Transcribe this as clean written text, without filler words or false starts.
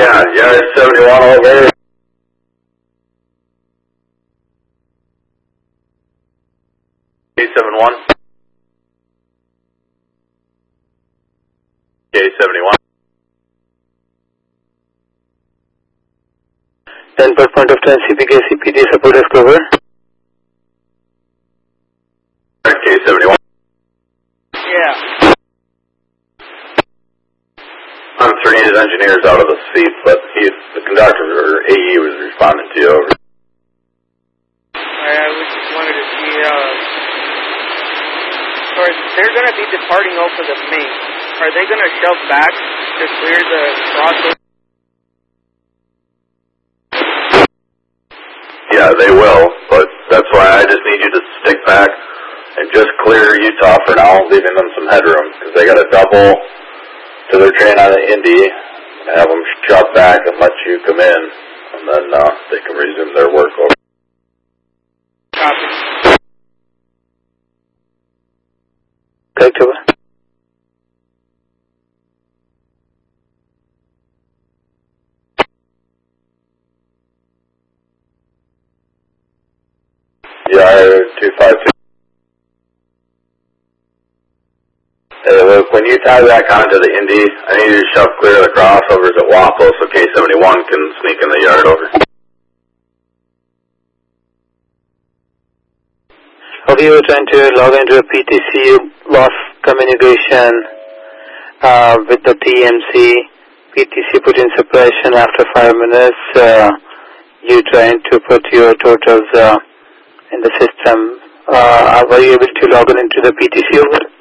Yeah, Yard 71 over. K71. K71. 10 per point of 10 CPK CPD support is cover. K71. Yeah. I'm 3 of his engineers out of the seat, but the conductor or AE was responding to you over. I just wanted to see, of course, they're going to be departing off of the main. Are they going to shove back to clear the crossover? Yeah, they will, but that's why I just need you to stick back and just clear Utah for now, leaving them some headroom, because they got to double to their train on the Indy, and have them shove back and let you come in, and then they can resume their work over. Copy. Correct, over. Yeah, 252. Hey, look, when you tie back onto the Indy, I need you to shove clear the crossovers at Wapo so K71 can sneak in the yard over. Okay, we're trying to log into a PTC. You lost communication with the TMC. PTC put in suppression after 5 minutes. You trying to put your totals in the system. Were you able to log in into the PTC over?